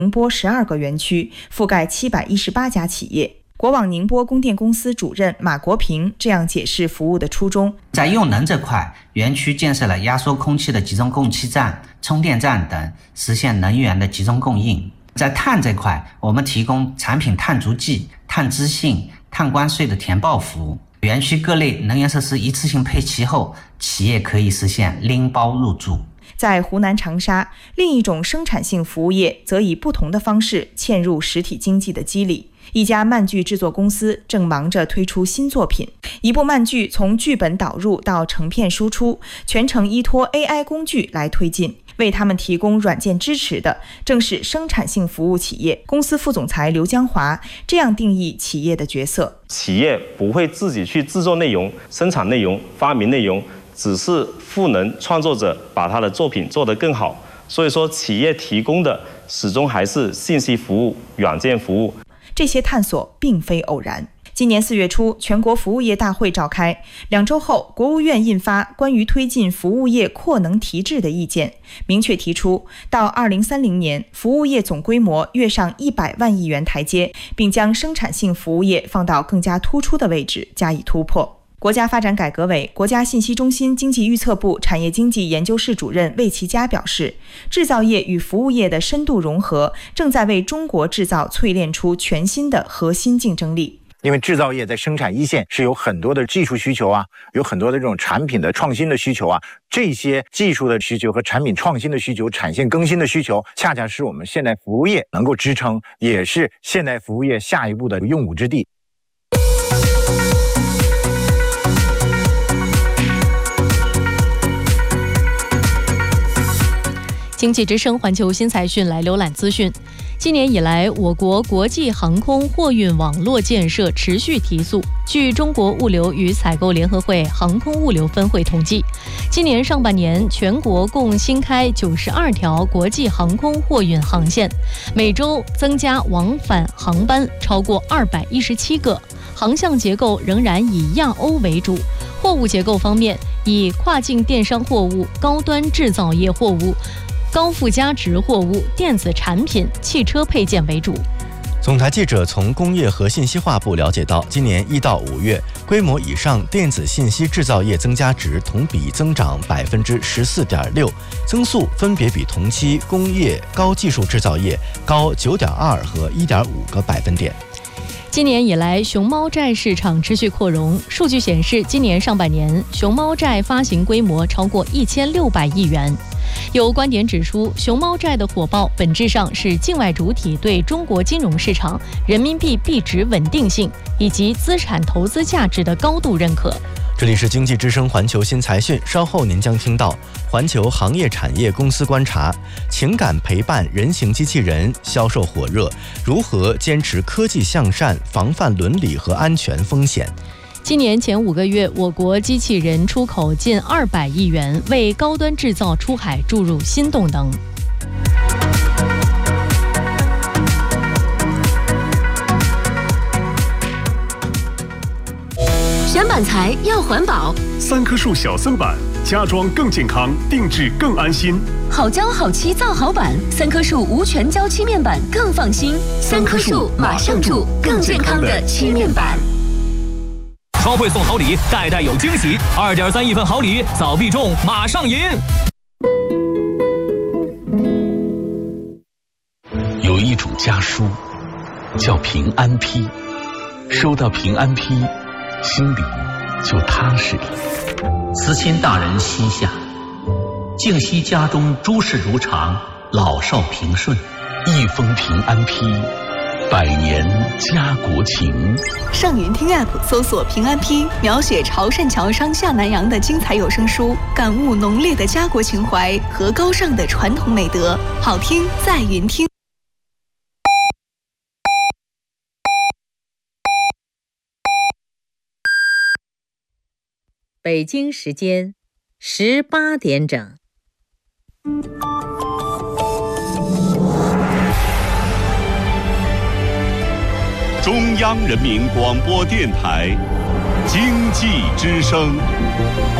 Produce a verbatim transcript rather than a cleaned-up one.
宁波十二个园区，覆盖七百一十八家企业。国网宁波供电公司主任马国平这样解释服务的初衷： 在用能这块，园区建设了压缩空气的集中供气站、充电站等，实现能源的集中供应。在碳这块，我们提供产品碳足迹、碳资信、碳关税的填报服务。园区各类能源设施一次性配齐后，企业可以实现拎包入住。 在湖南长沙，另一种生产性服务业则以不同的方式嵌入实体经济的机理。一家漫剧制作公司正忙着推出新作品，一部漫剧从剧本导入到成片输出，全程依托 A I 工具来推进。为他们提供软件支持的正是生产性服务企业。公司副总裁刘江华这样定义企业的角色： 企业不会自己去制作内容、生产内容、发明内容，只是赋能创作者把他的作品做得更好。所以说，企业提供的始终还是信息服务、软件服务。 这些探索并非偶然。今年四月初，全国服务业大会召开，两周后，国务院印发关于推进服务业扩能提质的意见，明确提出，到二零三零年，服务业总规模跃上一百万亿元台阶，并将生产性服务业放到更加突出的位置，加以突破。国家发展改革委、国家信息中心经济预测部产业经济研究室主任魏其佳表示，制造业与服务业的深度融合，正在为中国制造淬炼出全新的核心竞争力。 因为制造业在生产一线是有很多的技术需求啊，有很多的这种产品的创新的需求啊，这些技术的需求和产品创新的需求、产线更新的需求，恰恰是我们现代服务业能够支撑，也是现代服务业下一步的用武之地。 经济之声环球新财讯来浏览资讯。今年以来，我国国际航空货运网络建设持续提速。据中国物流与采购联合会航空物流分会统计，今年上半年全国共新开九十二条国际航空货运航线，每周增加往返航班超过二百一十七个，航向结构仍然以亚欧为主。货物结构方面，以跨境电商货物、高端制造业货物、高附加值货物、电子产品、汽车配件为主。 总台记者从工业和信息化部了解到，今年一到五月，规模以上电子信息制造业增加值同比增长百分之十四点六，增速分别比同期工业高技术制造业高九点二和一点五个百分点。 今年以来，熊猫债市场持续扩容。数据显示，今年上半年熊猫债发行规模超过一千六百亿元。有观点指出，熊猫债的火爆本质上是境外主体对中国金融市场、人民币币值稳定性以及资产投资价值的高度认可。 这里是经济之声环球新财讯，稍后您将听到环球行业产业公司观察，情感陪伴人形机器人销售火热，如何坚持科技向善，防范伦理和安全风险。 今年前五个月，我国机器人出口近二百亿元，为高端制造出海注入新动能。 选板材要环保， 三棵树小森板，家装更健康，定制更安心。 好胶好漆造好板，三棵树无全胶漆面板更放心。三棵树马上住更健康的漆面板。 超会送好礼，代代有惊喜。二点三亿份好礼，早必中，马上赢。 有一种家书，叫平安批，收到平安批，心里就踏实了。 慈亲大人膝下，静息家中诸事如常，老少平顺。 一封平安批，百年家国情。 上云听 App 搜索平安批，描写潮汕桥上下南洋的精彩有声书，感悟浓烈的家国情怀和高尚的传统美德。好听在云听。 北京时间十八点整。 中央人民广播电台经济之声。